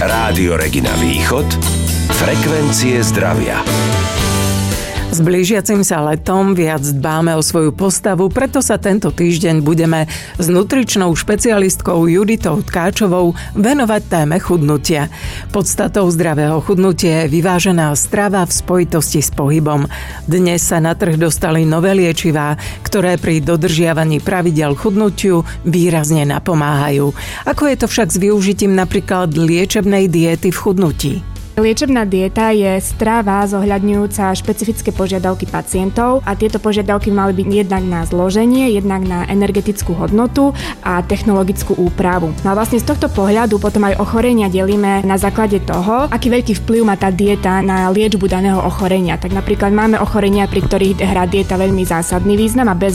Rádio Regina Východ, frekvencie zdravia. S blížiacim sa letom viac dbáme o svoju postavu, preto sa tento týždeň budeme s nutričnou špecialistkou Juditou Tkáčovou venovať téme chudnutia. Podstatou zdravého chudnutia je vyvážená strava v spojitosti s pohybom. Dnes sa na trh dostali nové liečivá, ktoré pri dodržiavaní pravidel chudnutiu výrazne napomáhajú. Ako je to však s využitím napríklad liečebnej diéty v chudnutí? Liečebná dieta je strava zohľadňujúca špecifické požiadavky pacientov a tieto požiadavky mali byť jednak na zloženie, jednak na energetickú hodnotu a technologickú úpravu. No a vlastne z tohto pohľadu potom aj ochorenia delíme na základe toho, aký veľký vplyv má tá dieta na liečbu daného ochorenia. Tak napríklad máme ochorenia, pri ktorých hrá dieta veľmi zásadný význam a bez